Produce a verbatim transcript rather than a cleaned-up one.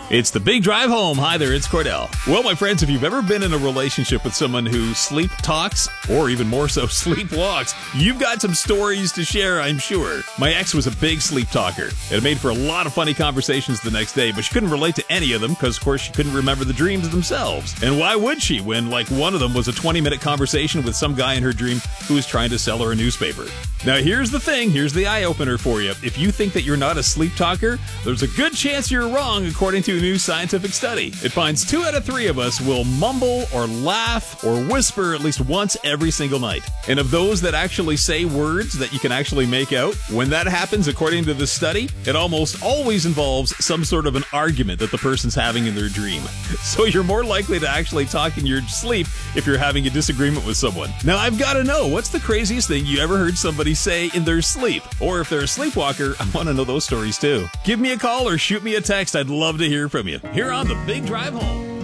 It's the Big Drive Home. Hi there, it's Cordell. Well, my friends, if you've ever been in a relationship with someone who sleep talks, or even more so, sleep walks, you've got some stories to share, I'm sure. My ex was a big sleep talker. It made for a lot of funny conversations the next day, but she couldn't relate to any of them because, of course, she couldn't remember the dreams themselves. And why would she when, like, one of them was a twenty-minute conversation with some guy in her dream who was trying to sell her a newspaper? Now, here's the thing. Here's the eye-opener for you. If you think that you're not a sleep talker, there's a good chance you're wrong, according to a new scientific study. It finds two out of three of us will mumble or laugh or whisper at least once every single night. And of those that actually say words that you can actually make out, when that happens, according to this study, it almost always involves some sort of an argument that the person's having in their dream. So you're more likely to actually talk in your sleep if you're having a disagreement with someone. Now, I've got to know, what's the craziest thing you ever heard somebody say in their sleep? Or if they're a sleepwalker, I want to know those stories too. Give me a call or shoot me a text. I'd love to hear from you. Here on the Big Drive Home.